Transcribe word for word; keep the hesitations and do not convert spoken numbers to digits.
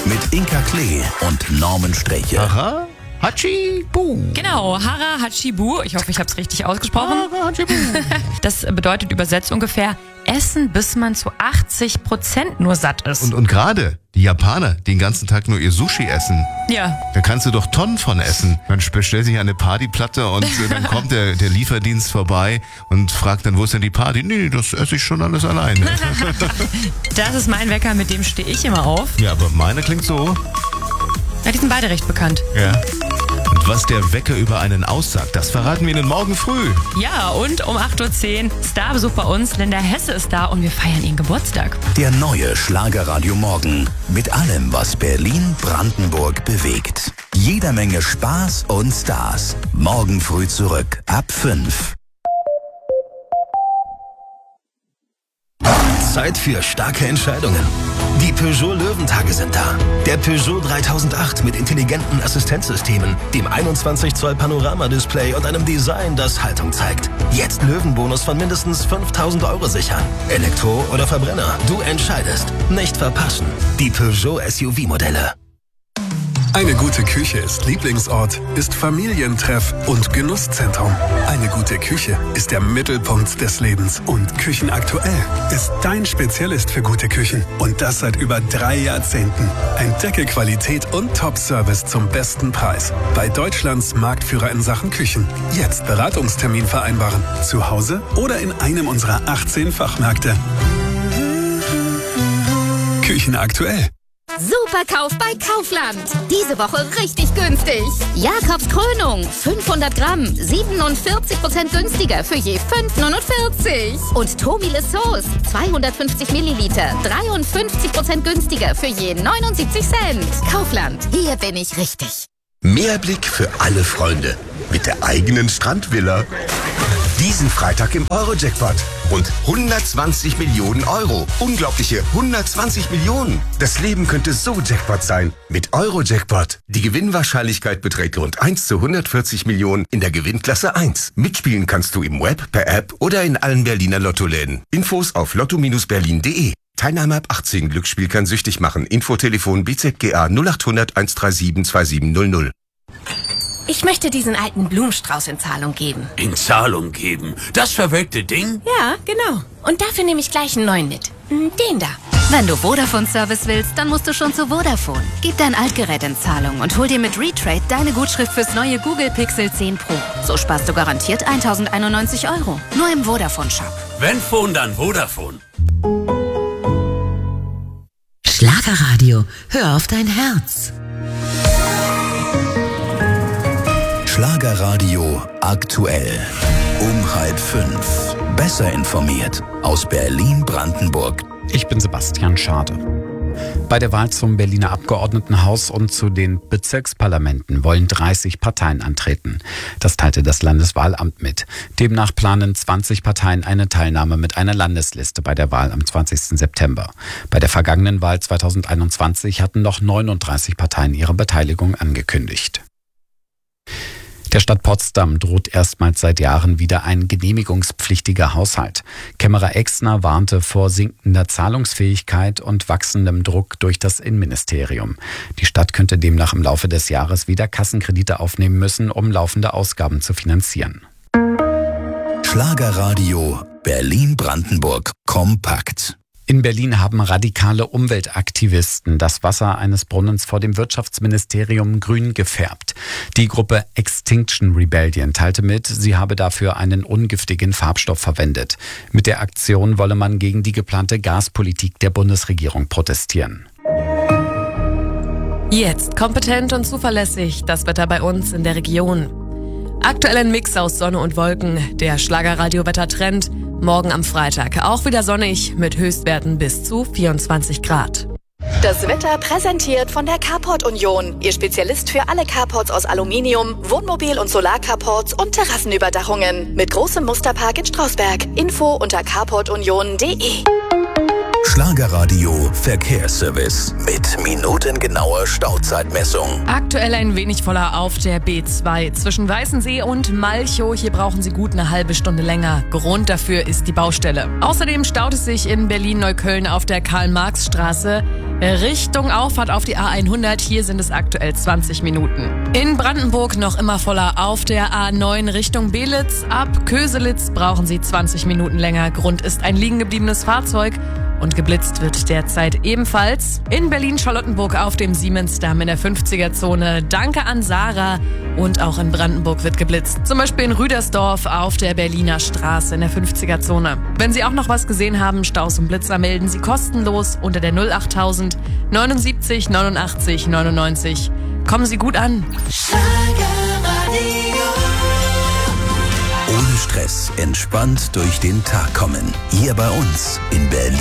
mit Inka Klee und Norman Sträche. Aha. Hatschi-Bu. Genau, Hara Hatschi-Bu. Ich hoffe, ich habe es richtig ausgesprochen. Hara Hatschi-Bu. Das bedeutet übersetzt ungefähr Essen, bis man zu achtzig Prozent nur satt ist. Und, und gerade die Japaner, die den ganzen Tag nur ihr Sushi essen. Ja. Da kannst du doch Tonnen von essen. Man bestellt sich eine Partyplatte und äh, dann kommt der, der Lieferdienst vorbei und fragt dann, wo ist denn die Party? Nee, das esse ich schon alles alleine. Das ist mein Wecker, mit dem stehe ich immer auf. Ja, aber meine klingt so. Ja, die sind beide recht bekannt. Ja. Und was der Wecker über einen aussagt, das verraten wir Ihnen morgen früh. Ja, und um acht Uhr zehn Starbesuch bei uns. Linda Hesse ist da und wir feiern ihren Geburtstag. Der neue Schlagerradio Morgen. Mit allem, was Berlin-Brandenburg bewegt. Jeder Menge Spaß und Stars. Morgen früh zurück ab fünf. Zeit für starke Entscheidungen. Die Peugeot Löwentage sind da. Der Peugeot dreitausendacht mit intelligenten Assistenzsystemen, dem einundzwanzig Zoll Panoramadisplay und einem Design, das Haltung zeigt. Jetzt Löwenbonus von mindestens fünftausend Euro sichern. Elektro oder Verbrenner, du entscheidest. Nicht verpassen. Die Peugeot S U V-Modelle. Eine gute Küche ist Lieblingsort, ist Familientreff und Genusszentrum. Eine gute Küche ist der Mittelpunkt des Lebens. Und Küchenaktuell ist dein Spezialist für gute Küchen. Und das seit über drei Jahrzehnten. Entdecke Qualität und Top-Service zum besten Preis. Bei Deutschlands Marktführer in Sachen Küchen. Jetzt Beratungstermin vereinbaren. Zu Hause oder in einem unserer achtzehn Fachmärkte. Küchenaktuell. Superkauf bei Kaufland. Diese Woche richtig günstig. Jakobs Krönung, fünfhundert Gramm, siebenundvierzig Prozent günstiger für je fünf neunundvierzig. Und Tobile Sauce, zweihundertfünfzig Milliliter, dreiundfünfzig Prozent günstiger für je neunundsiebzig Cent. Kaufland, hier bin ich richtig. Mehrblick für alle Freunde mit der eigenen Strandvilla. Diesen Freitag im Euro-Jackpot. Rund hundertzwanzig Millionen Euro. Unglaubliche hundertzwanzig Millionen. Das Leben könnte so Jackpot sein. Mit Euro-Jackpot. Die Gewinnwahrscheinlichkeit beträgt rund eins zu hundertvierzig Millionen in der Gewinnklasse eins. Mitspielen kannst du im Web, per App oder in allen Berliner Lottoläden. Infos auf lotto berlin punkt de. Teilnahme ab achtzehn. Glücksspiel kann süchtig machen. Infotelefon B Z G A null acht hundert eins drei sieben zwei sieben null null. Ich möchte diesen alten Blumenstrauß in Zahlung geben. In Zahlung geben? Das verwelkte Ding? Ja, genau. Und dafür nehme ich gleich einen neuen mit. Den da. Wenn du Vodafone-Service willst, dann musst du schon zu Vodafone. Gib dein Altgerät in Zahlung und hol dir mit Retrade deine Gutschrift fürs neue Google Pixel zehn Pro. So sparst du garantiert tausendeinundneunzig Euro. Nur im Vodafone-Shop. Wenn Phone, dann Vodafone. Schlagerradio. Hör auf dein Herz. Schlagerradio aktuell. Um halb fünf. Besser informiert aus Berlin-Brandenburg. Ich bin Sebastian Schade. Bei der Wahl zum Berliner Abgeordnetenhaus und zu den Bezirksparlamenten wollen dreißig Parteien antreten. Das teilte das Landeswahlamt mit. Demnach planen zwanzig Parteien eine Teilnahme mit einer Landesliste bei der Wahl am zwanzigsten September. Bei der vergangenen Wahl zweitausendeinundzwanzig hatten noch neununddreißig Parteien ihre Beteiligung angekündigt. Der Stadt Potsdam droht erstmals seit Jahren wieder ein genehmigungspflichtiger Haushalt. Kämmerer Exner warnte vor sinkender Zahlungsfähigkeit und wachsendem Druck durch das Innenministerium. Die Stadt könnte demnach im Laufe des Jahres wieder Kassenkredite aufnehmen müssen, um laufende Ausgaben zu finanzieren. Schlagerradio Berlin-Brandenburg kompakt. In Berlin haben radikale Umweltaktivisten das Wasser eines Brunnens vor dem Wirtschaftsministerium grün gefärbt. Die Gruppe Extinction Rebellion teilte mit, sie habe dafür einen ungiftigen Farbstoff verwendet. Mit der Aktion wolle man gegen die geplante Gaspolitik der Bundesregierung protestieren. Jetzt kompetent und zuverlässig das Wetter bei uns in der Region. Aktuell ein Mix aus Sonne und Wolken, der Schlagerradio-Wettertrend. Morgen am Freitag auch wieder sonnig mit Höchstwerten bis zu vierundzwanzig Grad. Das Wetter präsentiert von der Carport Union. Ihr Spezialist für alle Carports aus Aluminium, Wohnmobil- und Solarcarports und Terrassenüberdachungen. Mit großem Musterpark in Strausberg. Info unter carport union punkt de. Schlagerradio Verkehrsservice mit minutengenauer Stauzeitmessung. Aktuell ein wenig voller auf der B zwei zwischen Weißensee und Malchow. Hier brauchen Sie gut eine halbe Stunde länger. Grund dafür ist die Baustelle. Außerdem staut es sich in Berlin-Neukölln auf der Karl-Marx-Straße Richtung Auffahrt auf die A hundert. Hier sind es aktuell zwanzig Minuten. In Brandenburg noch immer voller auf der A neun Richtung Belitz. Ab Köselitz brauchen Sie zwanzig Minuten länger. Grund ist ein liegen gebliebenes Fahrzeug. Und geblitzt wird derzeit ebenfalls in Berlin-Charlottenburg auf dem Siemensdamm in der fünfziger-Zone. Danke an Sarah. Und auch in Brandenburg wird geblitzt. Zum Beispiel in Rüdersdorf auf der Berliner Straße in der fünfziger-Zone. Wenn Sie auch noch was gesehen haben, Staus und Blitzer, melden Sie kostenlos unter der null achttausend neunundsiebzig neunundachtzig neunundneunzig. Kommen Sie gut an. Ohne Stress, entspannt durch den Tag kommen. Hier bei uns in Berlin.